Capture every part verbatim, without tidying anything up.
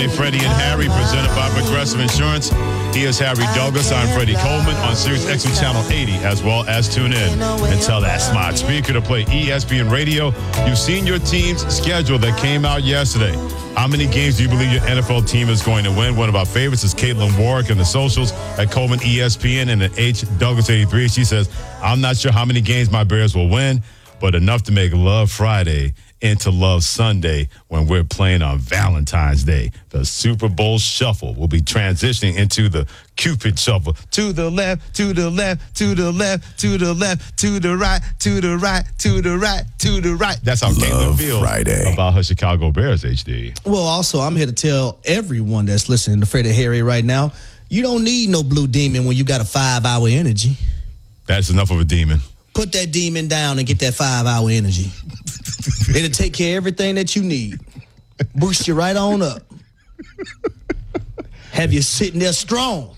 Hey, Freddie and Harry, presented by Progressive Insurance. He is Harry Douglas. I'm Freddie Coleman on Sirius X M Channel eighty, as well as tune in and tell that smart speaker to play E S P N Radio. You've seen your team's schedule that came out yesterday. How many games do you believe your N F L team is going to win? One of our favorites is Caitlin Warwick in the socials at Coleman E S P N and at H Douglas eighty-three. She says, I'm not sure how many games my Bears will win, but enough to make Love Friday into Love Sunday when we're playing on Valentine's Day. The Super Bowl Shuffle will be transitioning into the Cupid Shuffle. To the left, to the left, to the left, to the left, to the right, to the right, to the right, to the right. That's how Caitlin feels Friday. about her Chicago Bears, H D. Well, also, I'm here to tell everyone that's listening to Freddie Harry right now, you don't need no Blue Demon when you got a five-hour energy. That's enough of a demon. Put that demon down and get that five-hour energy. It'll take care of everything that you need. Boost you right on up. Have you sitting there strong.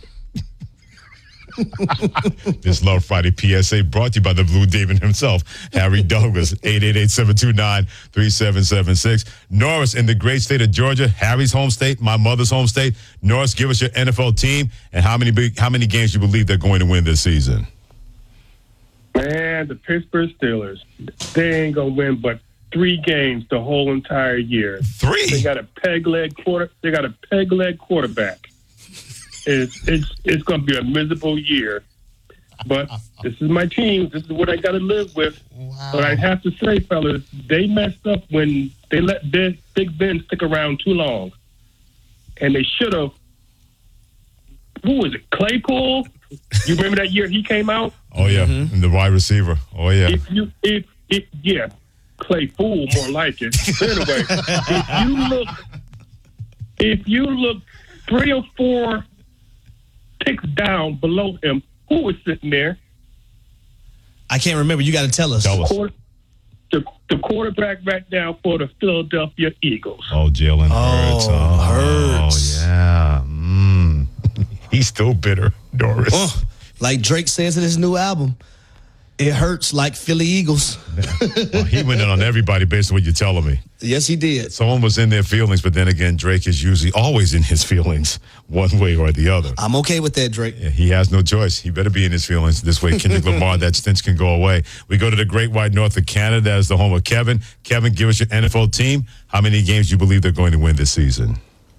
This Love Friday P S A brought to you by the Blue Demon himself, Harry Douglas, eight eight eight, seven two nine, three seven seven six. Norris in the great state of Georgia, Harry's home state, my mother's home state. Norris, give us your N F L team and how many big, how many games you believe they're going to win this season. Man, the Pittsburgh Steelers, they ain't going to win but three games the whole entire year. Three? They got a peg leg quarter. They got a peg leg quarterback. It's it's it's going to be a miserable year. But this is my team. This is what I got to live with. Wow. But I have to say, fellas, they messed up when they let Big, Big Ben stick around too long. And they should have. Who was it? Claypool? You remember that year he came out? Oh, yeah. Mm-hmm. And the wide receiver. Oh, yeah. If you, if, if, yeah. Claypool, more like it. Anyway, if you look, if you look three or four ticks down below him, who was sitting there? I can't remember. You got to tell us. Tell us. Quarter, the, the quarterback right now for the Philadelphia Eagles. Oh, Jalen Hurts. Oh, Oh, Hurts. yeah. Mm. He's still bitter, Doris. Oh, like Drake says in his new album, it hurts like Philly Eagles. Well, he went in on everybody based on what you're telling me. Yes, he did. Someone was in their feelings, but then again, Drake is usually always in his feelings one way or the other. I'm okay with that, Drake. Yeah, he has no choice. He better be in his feelings. This way, Kendrick Lamar, that stench can go away. We go to the great white north of Canada. That is the home of Kevin. Kevin, give us your N F L team. How many games do you believe they're going to win this season?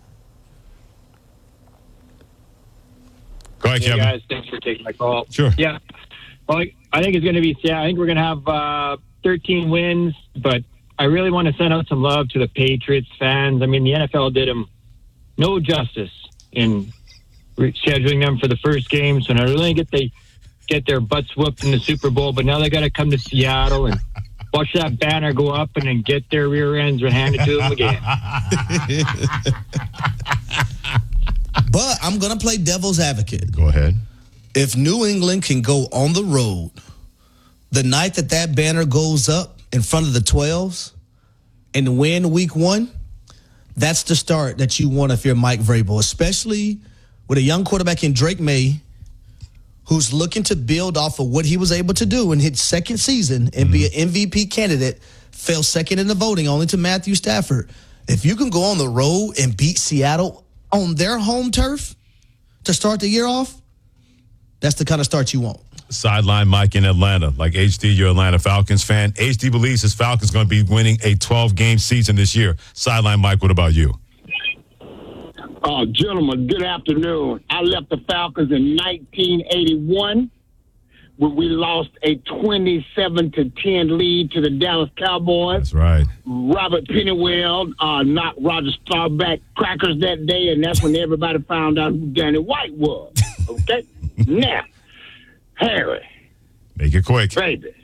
Go ahead, Hey Kevin. guys, thanks for taking my call. Sure. Yeah. Well, I think it's going to be, yeah, I think we're going to have uh, thirteen wins, but I really want to send out some love to the Patriots fans. I mean, the N F L did them no justice in scheduling them for the first game, so not only get they get their butts whooped in the Super Bowl, but now they got to come to Seattle and watch that banner go up and then get their rear ends handed to them again. But I'm going to play devil's advocate. Go ahead. If New England can go on the road the night that that banner goes up in front of the twelves and win week one, that's the start that you want if you're Mike Vrabel, especially with a young quarterback in Drake May who's looking to build off of what he was able to do in his second season and mm-hmm. be an M V P candidate, fell second in the voting only to Matthew Stafford. If you can go on the road and beat Seattle on their home turf to start the year off, that's the kind of start you want. Sideline Mike in Atlanta. Like H D, you're an Atlanta Falcons fan. H D believes his Falcons going to be winning a twelve-game season this year. Sideline Mike, what about you? Uh, gentlemen, good afternoon. I left the Falcons in nineteen eighty-one when we lost a twenty-seven to ten lead to the Dallas Cowboys. That's right. Robert Pennywell uh, knocked Roger Staubach crackers that day, and that's when everybody found out who Danny White was. Okay? Now, Harry. Make it quick. Baby.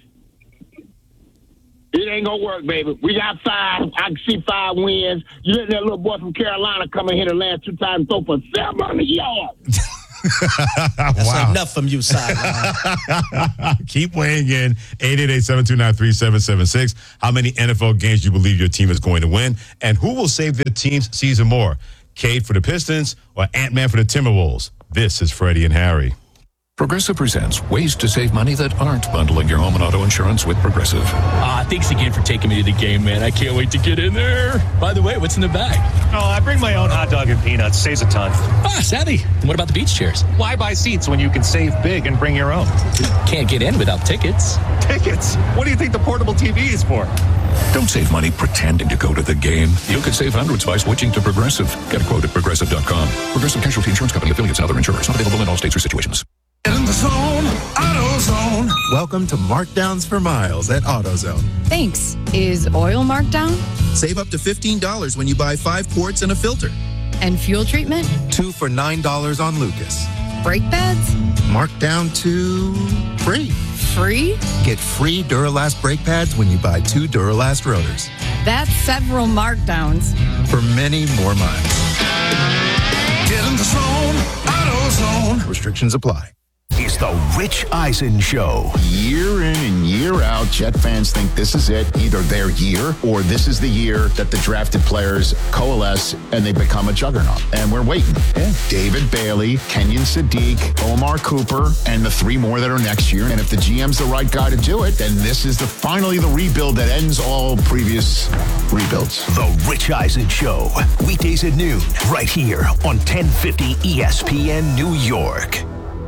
It ain't going to work, baby. We got five. I can see five wins. You let that little boy from Carolina come in here the last two times and throw for seven hundred yards. That's wow. enough from you, sideline. Keep weighing in. eight eight eight, seven two nine, three seven seven six. How many N F L games do you believe your team is going to win? And who will save their team's season more? Cade for the Pistons or Ant-Man for the Timberwolves? This is Freddie and Harry. Progressive presents ways to save money that aren't bundling your home and auto insurance with Progressive. Ah, thanks again for taking me to the game, man. I can't wait to get in there. By the way, what's in the bag? Oh, I bring my own hot dog and peanuts. Saves a ton. Ah, savvy. And what about the beach chairs? Why buy seats when you can save big and bring your own? Can't get in without tickets. Tickets? What do you think the portable T V is for? Don't save money pretending to go to the game. You could save hundreds by switching to Progressive. Get a quote at progressive dot com. Progressive Casualty Insurance Company, affiliates, and other insurers. Not available in all states or situations. In the zone, AutoZone. Welcome to Markdowns for Miles at AutoZone. Thanks. Is oil marked down? Save up to fifteen dollars when you buy five quarts and a filter. And fuel treatment? Two for nine dollars on Lucas. Brake pads? Marked down to free. Free? Get free Duralast brake pads when you buy two Duralast rotors. That's several markdowns. For many more miles. Get in the zone, AutoZone. Restrictions apply. It's the Rich Eisen Show. Year in and year out, Jet fans think this is it, either their year or this is the year that the drafted players coalesce and they become a juggernaut. And we're waiting. Yeah. David Bailey, Kenyon Sadiq, Omar Cooper, and the three more that are next year. And if the G M's the right guy to do it, then this is the finally the rebuild that ends all previous rebuilds. The Rich Eisen Show. Weekdays at noon, right here on ten fifty E S P N New York.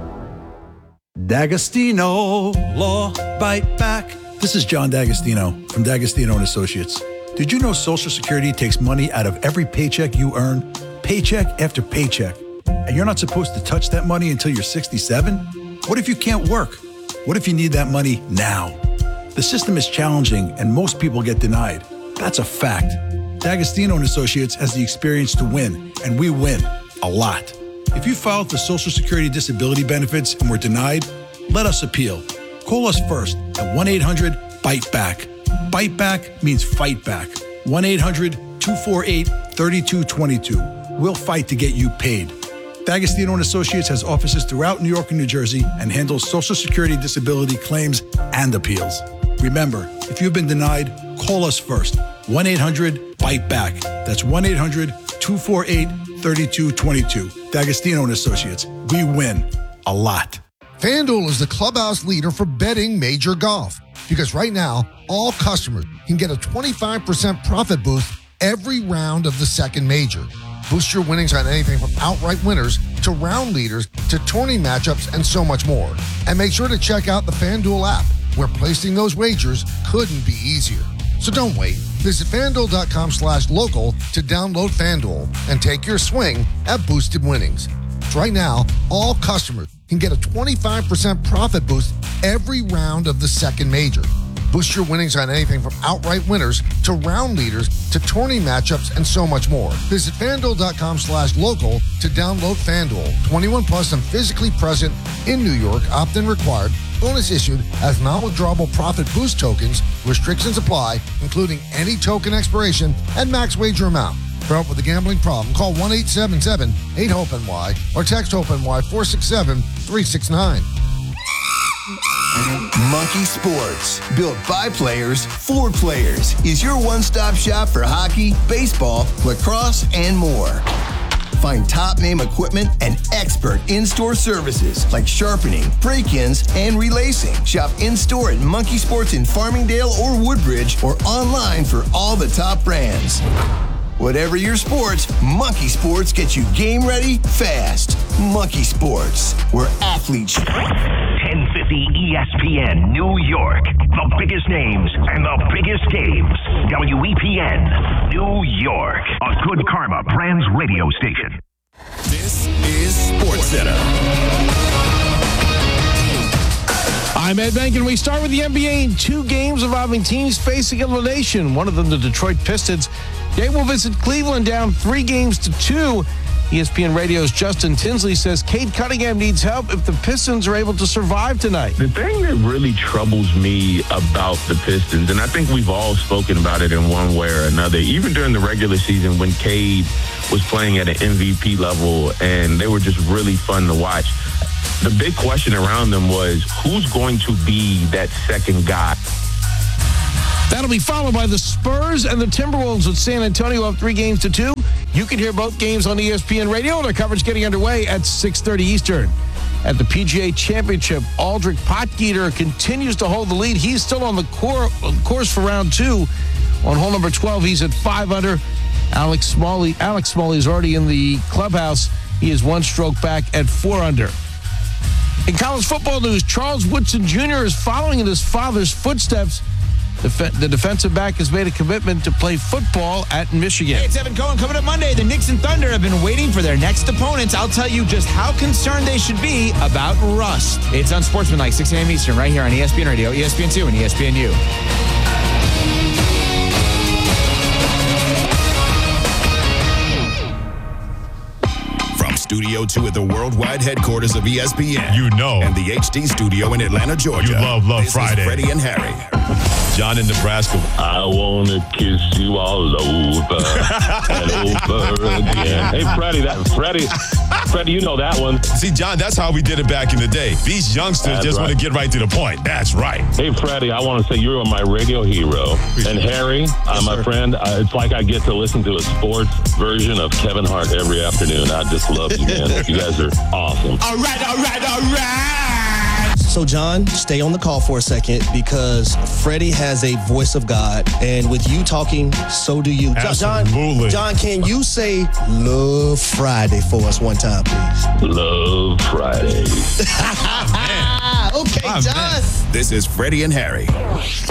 D'Agostino Law Bite Back. This is John D'Agostino from D'Agostino and Associates. Did you know Social Security takes money out of every paycheck you earn, paycheck after paycheck, and you're not supposed to touch that money until you're sixty-seven? What if you can't work? What if you need that money now? The system is challenging and most people get denied. That's a fact. D'Agostino and Associates has the experience to win, and we win a lot. If you filed for Social Security disability benefits and were denied, let us appeal. Call us first at one eight hundred bite back. Bite back means fight back. one eight hundred two four eight three two two two. We'll fight to get you paid. D'Agostino and Associates has offices throughout New York and New Jersey and handles Social Security disability claims and appeals. Remember, if you've been denied, call us first. one eight hundred bite back. That's one eight hundred two four eight three two two two. D'Agostino and Associates. We win a lot. FanDuel is the clubhouse leader for betting major golf because right now, all customers can get a twenty-five percent profit boost every round of the second major. Boost your winnings on anything from outright winners to round leaders to tourney matchups and so much more. And make sure to check out the FanDuel app where placing those wagers couldn't be easier. So don't wait. Visit FanDuel.com slash local to download FanDuel and take your swing at boosted winnings. Right now, all customers can get a twenty-five percent profit boost every round of the second major. Boost your winnings on anything from outright winners to round leaders to tourney matchups and so much more. Visit FanDuel.com slash local to download FanDuel. twenty-one plus and physically present in New York. Opt-in required. Bonus issued as non-withdrawable profit boost tokens. Restrictions apply, including any token expiration and max wager amount. For help with a gambling problem, call one eight seven seven eight hope N Y or text HOPE-NY four six seven three six nine. Monkey Sports, built by players for players, is your one-stop shop for hockey, baseball, lacrosse, and more. Find top-name equipment and expert in-store services like sharpening, break-ins, and relacing. Shop in-store at Monkey Sports in Farmingdale or Woodbridge or online for all the top brands. Whatever your sports, Monkey Sports gets you game ready fast. Monkey Sports, where athletes... ten fifty E S P N New York. The biggest names and the biggest games. W E P N New York. A Good Karma Brands radio station. This is SportsCenter. I'm Ed Bank, and we start with the N B A in two games involving teams facing elimination. One of them, the Detroit Pistons. They will visit Cleveland down three games to two. E S P N Radio's Justin Tinsley says Cade Cunningham needs help if the Pistons are able to survive tonight. The thing that really troubles me about the Pistons, and I think we've all spoken about it in one way or another, even during the regular season when Cade was playing at an M V P level and they were just really fun to watch, the big question around them was who's going to be that second guy? That'll be followed by the Spurs and the Timberwolves with San Antonio up three games to two. You can hear both games on E S P N Radio. Their coverage getting underway at six thirty Eastern. at the P G A Championship. Aldrich Potgieter continues to hold the lead. He's still on the cor- course for round two. On hole number twelve, he's at five under. Alex Smalley, Alex Smalley is already in the clubhouse. He is one stroke back at four under. In college football news, Charles Woodson Junior is following in his father's footsteps. The, fe- the defensive back has made a commitment to play football at Michigan. Hey, it's Evan Cohen. Coming up Monday, the Knicks and Thunder have been waiting for their next opponents. I'll tell you just how concerned they should be about rust. It's Unsportsmanlike, six a.m. Eastern, right here on E S P N Radio, E S P N two, and E S P N U. Studio two at the worldwide headquarters of E S P N. You know. And the H D studio in Atlanta, Georgia. You love Love this Friday. Is Freddie and Harry. John in Nebraska. I want to kiss you all over and over again. Hey, Freddie, that Freddie, Freddie, you know that one. See, John, that's how we did it back in the day. These youngsters That's just right. want to get right to the point. That's right. Hey, Freddie, I want to say you're my radio hero. And Harry, uh, my friend, uh, it's like I get to listen to a sports version of Kevin Hart every afternoon. I just love you, man. You guys are awesome. All right, all right, all right. So, John, stay on the call for a second because Freddie has a voice of God. And with you talking, so do you. Absolutely. John, John, can you say Love Friday for us one time, please? Love Friday. Okay, Oh, John. man. This is Freddie and Harry.